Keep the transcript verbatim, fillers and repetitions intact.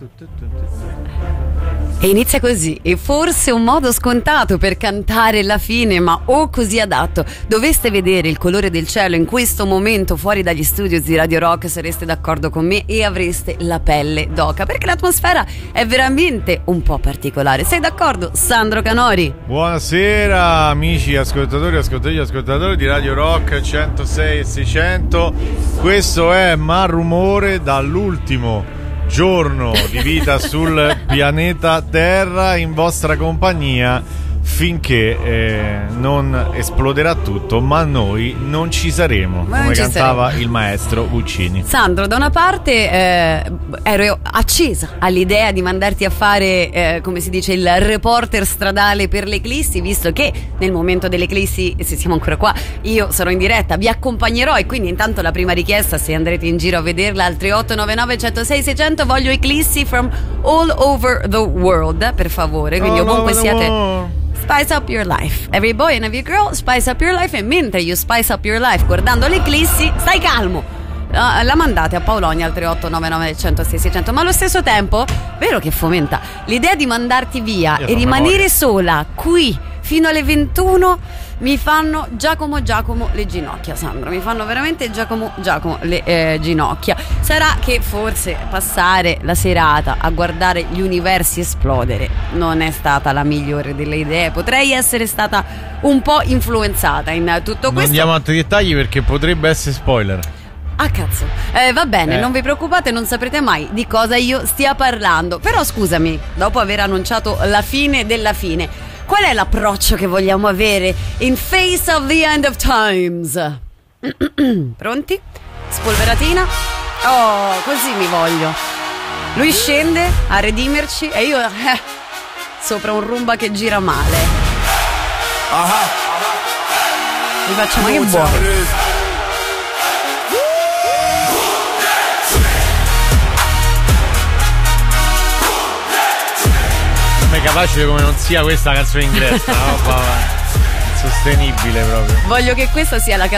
E inizia così, e forse un modo scontato per cantare la fine, ma oh così adatto. Doveste vedere il colore del cielo in questo momento fuori dagli studios di Radio Rock, sareste d'accordo con me e avreste la pelle d'oca, perché l'atmosfera è veramente un po' particolare. Sei d'accordo, Sandro Canori? Buonasera amici ascoltatori, ascoltatori, ascoltatori di Radio Rock centosei e seicento. Questo è Malrumore dall'ultimo giorno di vita sul pianeta Terra in vostra compagnia finché eh, non esploderà tutto, ma noi non ci saremo, ma come ci cantava saremo. Il maestro Guccini. Sandro, da una parte eh, ero accesa all'idea di mandarti a fare eh, come si dice il reporter stradale per l'eclissi, visto che nel momento dell'eclissi, se siamo ancora qua, io sarò in diretta, vi accompagnerò, e quindi intanto la prima richiesta, se andrete in giro a vederla, al tre otto nove nove uno zero sei seicento, voglio eclissi from all over the world, per favore, quindi all ovunque siate. World. Spice up your life. Every boy and every girl, spice up your life. E mentre you spice up your life guardando l'eclissi, stai calmo. Uh, la mandate a Paolonia al tre otto nove nove uno zero sei seicento. Ma allo stesso tempo, vero che fomenta l'idea di mandarti via Io e rimanere memoria. sola qui fino alle ventuno, mi fanno Giacomo Giacomo le ginocchia, Sandro. Mi fanno veramente Giacomo Giacomo le eh, ginocchia. Sarà che forse passare la serata a guardare gli universi esplodere non è stata la migliore delle idee. Potrei essere stata un po' influenzata in tutto Non questo. andiamo a altri dettagli perché potrebbe essere spoiler. Ah cazzo, eh, va bene, Eh. non vi preoccupate, non saprete mai di cosa io stia parlando. Però scusami, dopo aver annunciato la fine della fine, qual è l'approccio che vogliamo avere in Face of the End of Times? Pronti? Spolveratina? Oh, così mi voglio. Lui scende a redimerci e io eh, sopra un rumba che gira male. Vi faccio, ma che buono. Mega facile come non sia questa canzone inglese, una roba insostenibile proprio. Voglio che questa sia la